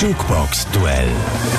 Jukebox-Duell.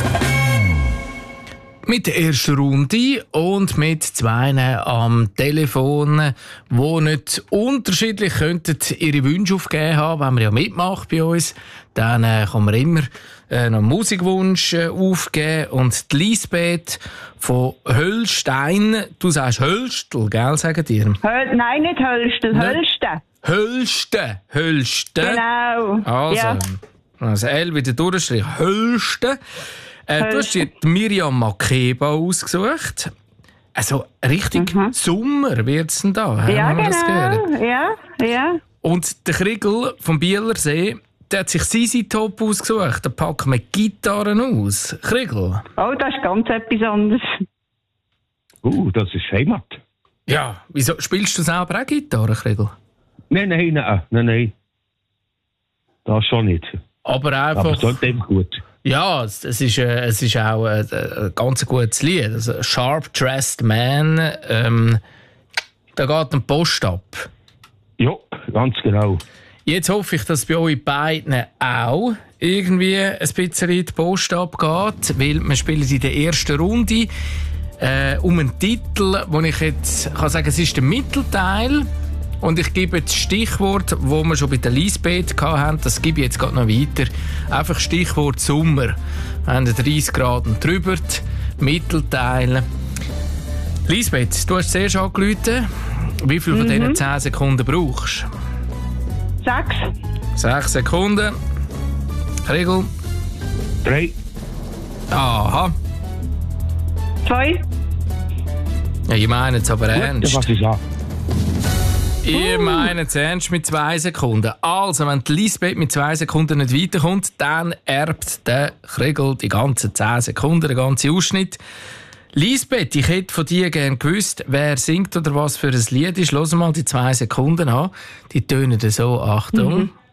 Mit der ersten Runde und mit zwei am Telefon, die nicht unterschiedlich könnten ihre Wünsche aufgeben haben, wenn man ja mitmacht bei uns. Dann kann man immer noch einen Musikwunsch aufgeben. Und die Lisbeth von Höllstein, du sagst Höllstel, gell, sagen dir? Nein, nicht Höllstel, Höllsten. Höllsten. Genau. Also, ja. Also L wieder durchstrich. Höllsten. Du hast dir die Miriam Makeba ausgesucht. Also richtig Sommer wird es denn da. Ja, haben wir das gehört? genau. Ja. Und der Kriegel vom Bielersee, der hat sich Sisi Top ausgesucht. Da packen wir Gitarren aus. Kriegel. Oh, das ist ganz etwas anderes. Das ist Heimat. Ja, wieso spielst du selber auch Gitarre, Kriegel? Nein. Das schon nicht. Aber einfach... Aber es klingt einfach gut. Ja, es ist auch ein ganz gutes Lied. Also, Sharp Dressed Man, da geht ein Post ab. Ja, ganz genau. Jetzt hoffe ich, dass bei euch beiden auch irgendwie ein bisschen die Post abgeht, weil wir spielen in der ersten Runde um einen Titel, wo ich jetzt kann sagen, es ist der Mittelteil. Und ich gebe das Stichwort, das wir schon bei der Lisbeth hatten, das gebe ich jetzt gerade noch weiter. Einfach Stichwort Sommer. Wir haben 30 Grad und drüber, Mittelteil. Lisbeth, du hast zuerst angerufen. Wie viel von diesen 10 Sekunden brauchst du? 6 Sekunden. Regel? 3. Aha. 2. Ja, ich meine es aber ernst. Was ist das? Ich meine es ernst mit 2 Sekunden. Also, wenn die Lisbeth mit 2 Sekunden nicht weiterkommt, dann erbt der Kriegel die ganzen 10 Sekunden, den ganzen Ausschnitt. Lisbeth, ich hätte von dir gerne gewusst, wer singt oder was für ein Lied ist. Hören wir mal die 2 Sekunden an. Die tönen so, Achtung.